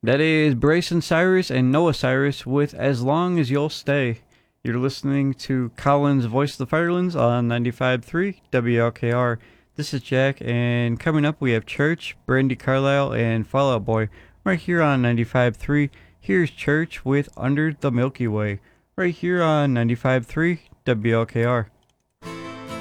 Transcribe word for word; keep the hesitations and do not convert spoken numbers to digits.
That is Brayson Cyrus and Noah Cyrus with As Long As You'll Stay. You're listening to Colin's Voice of the Firelands on ninety-five point three W L K R. This is Jack, and coming up we have Church, Brandy Carlisle, and Fallout Boy right here on ninety-five point three. Here's Church with Under the Milky Way right here on ninety-five point three W L K R.